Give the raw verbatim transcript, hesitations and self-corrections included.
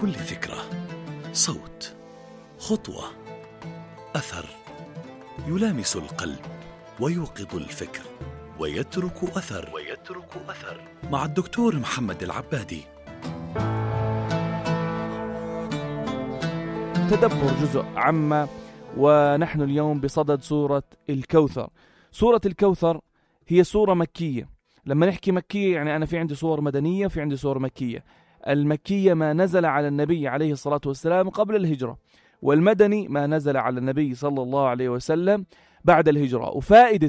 كل ذكرى صوت، خطوة، أثر يلامس القلب ويوقظ الفكر ويترك أثر ويترك أثر مع الدكتور محمد العبادي. تدبر جزء عامة، ونحن اليوم بصدد سورة الكوثر. سورة الكوثر هي سورة مكية. لما نحكي مكية يعني أنا في عندي سور مدنية وفي عندي سور مكية. المكية ما نزل على النبي عليه الصلاة والسلام قبل الهجرة، والمدني ما نزل على النبي صلى الله عليه وسلم بعد الهجرة. وفائدة